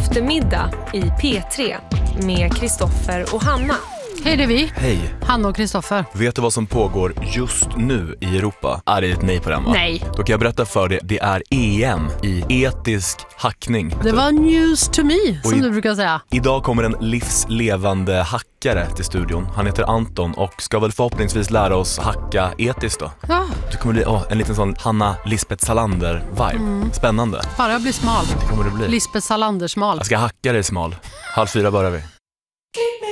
eftermiddag i P3 med Kristoffer och Hanna. Hej, det är vi. Hej. Hanna och Kristoffer. Vet du vad som pågår just nu i Europa? Är det ett nej på den, va? Nej. Då kan jag berätta för dig, det är EM i etisk hackning. Det var news to me, som du brukar säga. Idag kommer en livslevande hackare till studion. Han heter Anton och ska väl förhoppningsvis lära oss hacka etiskt då. Ja, Det kommer bli en liten sån Hanna Lisbeth Salander-vibe. Spännande. bara jag blir smal. Det kommer det bli. Lisbeth Salander smal. Jag ska hacka dig smal. 3:30 börjar vi.